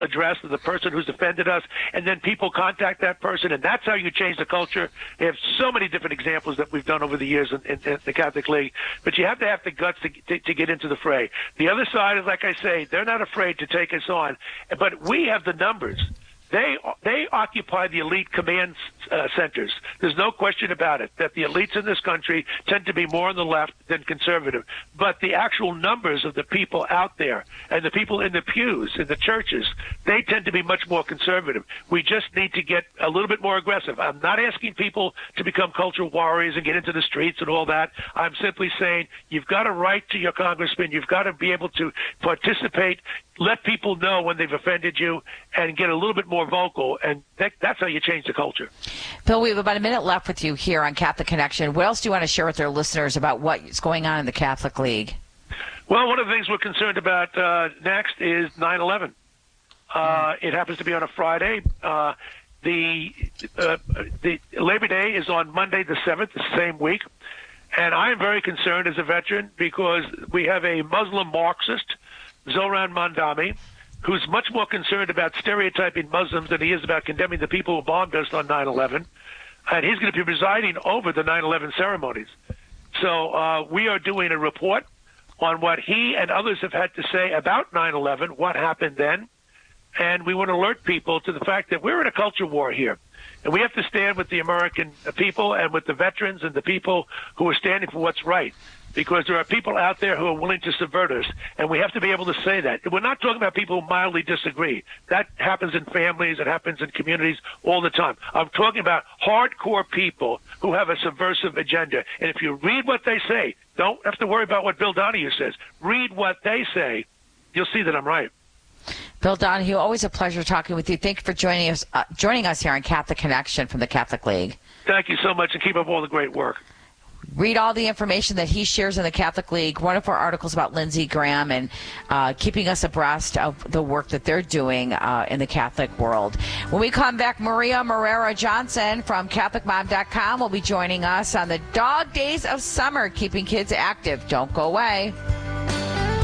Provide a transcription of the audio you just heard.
address of the person who's offended us, and then people contact that person, and that's how you change the culture. We have so many different examples that we've done over the years in the Catholic League, but you have to have the guts to get into the fray. The other side is, like I say, they're not afraid to take us on, but we have the numbers. They occupy the elite command centers. There's no question about it, that the elites in this country tend to be more on the left than conservative. But the actual numbers of the people out there and the people in the pews, in the churches, they tend to be much more conservative. We just need to get a little bit more aggressive. I'm not asking people to become cultural warriors and get into the streets and all that. I'm simply saying you've got to write to your congressman. You've got to be able to participate, let people know when they've offended you, and get a little bit more vocal, and that's how you change the culture. Bill, we have about a minute left with you here on Catholic Connection. What else do you want to share with our listeners about what's going on in the Catholic League? Well, one of the things we're concerned about next is 9/11. It happens to be on a Friday. The Labor Day is on Monday the 7th, the same week. And I am very concerned as a veteran because we have a Muslim Marxist, Zoran Mandami, who's much more concerned about stereotyping Muslims than he is about condemning the people who bombed us on 9/11. And he's going to be presiding over the 9/11 ceremonies. So we are doing a report on what he and others have had to say about 9/11, what happened then. And we want to alert people to the fact that we're in a culture war here. And we have to stand with the American people and with the veterans and the people who are standing for what's right. Because there are people out there who are willing to subvert us, and we have to be able to say that. We're not talking about people who mildly disagree. That happens in families, it happens in communities all the time. I'm talking about hardcore people who have a subversive agenda. And if you read what they say, don't have to worry about what Bill Donahue says. Read what they say. You'll see that I'm right. Bill Donahue, always a pleasure talking with you. Thank you for joining us here on Catholic Connection from the Catholic League. Thank you so much, and keep up all the great work. Read all the information that he shares in the Catholic League, wonderful articles about Lindsey Graham and keeping us abreast of the work that they're doing in the Catholic world. When we come back, Maria Morera Johnson from CatholicMom.com will be joining us on the dog days of summer, keeping kids active. Don't go away.